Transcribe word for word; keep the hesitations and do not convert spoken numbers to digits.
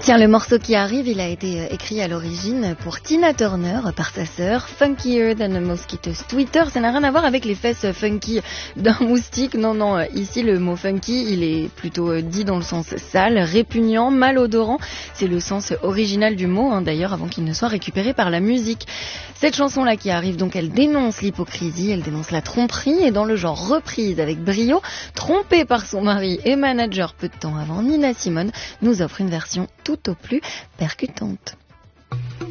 Tiens, le morceau qui arrive, il a été écrit à l'origine pour Tina Turner par sa sœur, Funkier than a Mosquito's Twitter. Ça n'a rien à voir avec les fesses funky d'un moustique. Non, non, ici le mot funky, il est plutôt dit dans le sens sale, répugnant, malodorant. C'est le sens original du mot, hein, d'ailleurs, avant qu'il ne soit récupéré par la musique. Cette chanson-là qui arrive, donc, elle dénonce l'hypocrisie, elle dénonce la tromperie, et dans le genre reprise avec brio, trompée par son mari et manager peu de temps avant, Nina Simone nous offre une version tout au plus percutante.